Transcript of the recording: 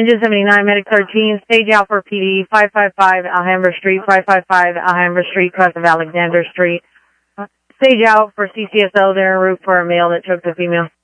Engine 79, Medic 13, stage out for PD, 555 Alhambra Street, 555 Alhambra Street, cross of Alexander Street. Stage out for CCSO, they're en route for a male that choked a female.